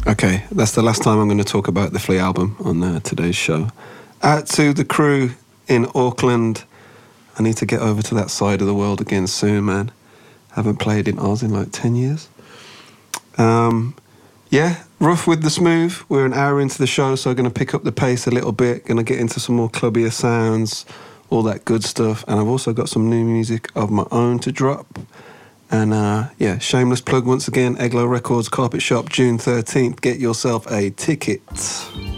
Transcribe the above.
Okay, that's the last time I'm going to talk about the Flea album on today's show. Out to the crew in Auckland. I need to get over to that side of the world again soon, man. Haven't played in Oz in like 10 years. Yeah, rough with the smooth. We're an hour into the show, so I'm going to pick up the pace a little bit. Going to get into some more clubbier sounds, all that good stuff. And I've also got some new music of my own to drop. And yeah, shameless plug once again, Eglo Records, Carpet Shop, June 13th. Get yourself a ticket.